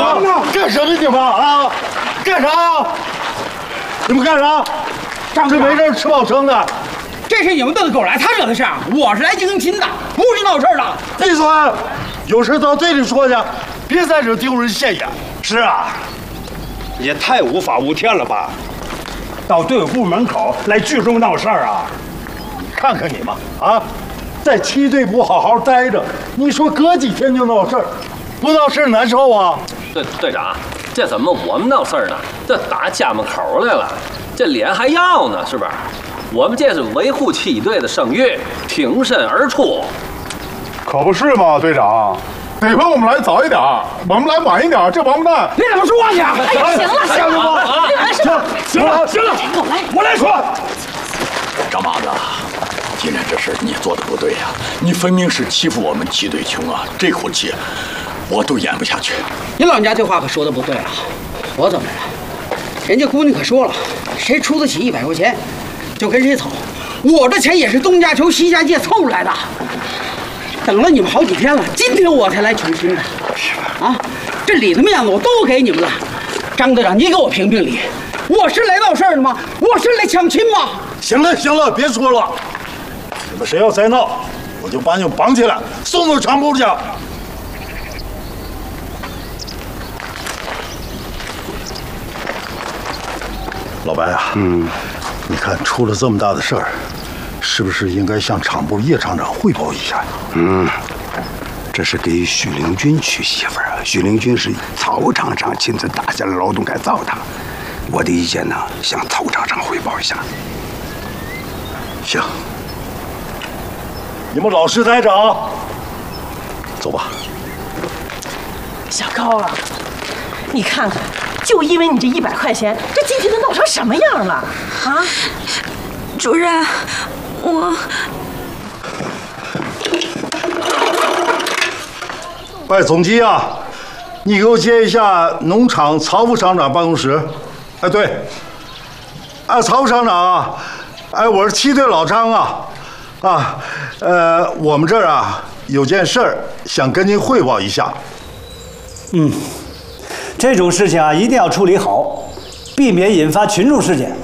干什么你们啊？干啥呀？你们干啥？张这没事吃饱撑的。 这是你们瞪着狗来，他惹的事儿。我是来敬亲的，不是闹事儿的。 闭嘴！有事到队里说去，别在这丢人现眼。 是啊，也太无法无天了吧！到队伍部门口来聚众闹事儿啊！ 看看你们啊，在七队不好好待着，你说隔几天就闹事儿，不闹事儿难受啊？ 队长，这怎么我们闹事儿呢？这打家门口来了，这脸还要呢，是不是？我们这是维护七队的声誉，挺身而出。 可不是嘛，队长，得亏我们来早一点，我们来晚一点，这王八蛋！ 你怎么说话去？ 哎呀，行了， 行了， 行了，我来说。 张麻子，既然这事你做的不对呀，你分明是欺负我们七队穷啊！这口气我都咽不下去。 你老人家这话可说的不对啊！我怎么了？人家姑娘可说了，谁出得起100块钱，就跟谁凑。我这钱也是东家求西家借凑出来的。等了你们好几天了，今天我才来求亲的。啊，这里头面子我都给你们了。张队长，你给我评评理，我是来闹事儿的吗？我是来抢亲吗？ 行了，别说了。你们谁要再闹，我就把你们绑起来，送到厂部去。老白啊，你看出了这么大的事儿，是不是应该向厂部叶厂长汇报一下呀？ 这是给许灵军娶媳妇儿啊。许灵军是曹厂长亲自打下来劳动改造的，我的意见呢，向曹厂长汇报一下。 行，你们老实待着啊。走吧。 小高啊，你看看，就因为你这100块钱，这今天都闹成什么样了啊？ 主任， 哎，总机啊，你给我接一下农场曹副厂长办公室。哎，对，哎，曹副厂长啊，哎，我是七队老张啊，我们这儿啊有件事儿想跟您汇报一下。 这种事情啊一定要处理好，避免引发群众事件。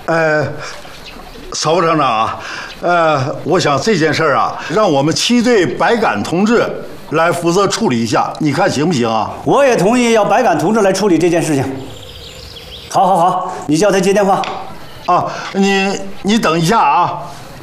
曹副厂长啊，我想这件事儿啊，让我们七队白杆同志来负责处理一下，你看行不行啊？ 我也同意要白杆同志来处理这件事情。好，你叫他接电话。 啊，你等一下啊。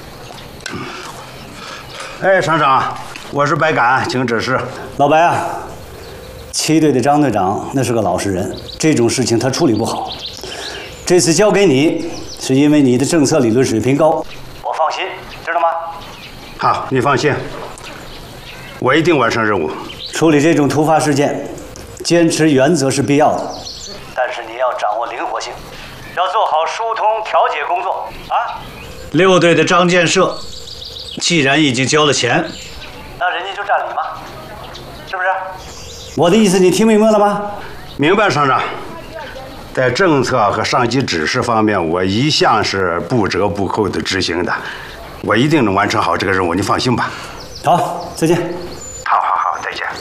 哎，厂长，我是白杆，请指示。 老白啊，七队的张队长那是个老实人，这种事情他处理不好。这次交给你，是因为你的政策理论水平高，我放心，知道吗？ 好，你放心，我一定完成任务。 处理这种突发事件，坚持原则是必要的，但是你要掌握灵活性，要做好疏通调解工作啊。 6队的张建设，既然已经交了钱， 那人家就占理嘛，是不是？我的意思你听明白了吗？ 明白，厂长。在政策和上级指示方面，我一向是不折不扣的执行的，我一定能完成好这个任务，你放心吧。 好，再见。 好，再见。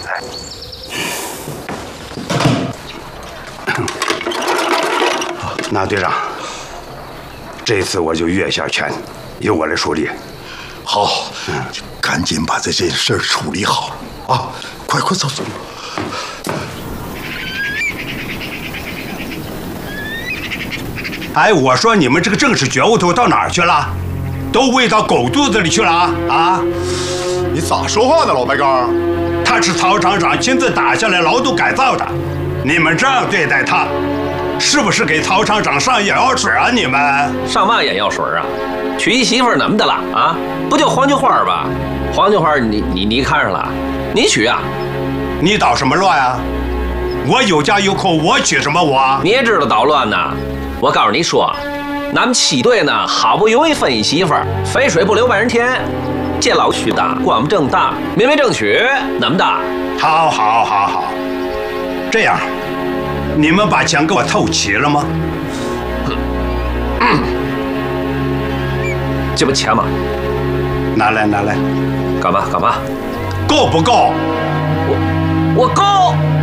那队长，这次我就越一下权，由我来处理。 好，赶紧把这件事处理好啊！快走。 哎，我说你们这个正式觉悟都到哪儿去了？都喂到狗肚子里去了啊！ 你咋说话的，老白干？ 他是曹厂长亲自打下来劳动改造的，你们这样对待他，是不是给曹厂长上眼药水啊？你们上嘛眼药水啊？娶一媳妇儿怎么的了啊？不就黄菊花吧？黄菊花你看上了？你娶啊？ 你捣什么乱啊？我有家有口，我娶什么我？ 你也知道捣乱呢？我告诉你说，咱们七队呢，好不容易分一媳妇儿，肥水不流外人田，这老许的光明正大，明媒正娶，怎么的？ 好，这样，你们把钱给我凑齐了吗？ 这不钱吗？ 拿来， 干嘛？ 够不够？ 我够。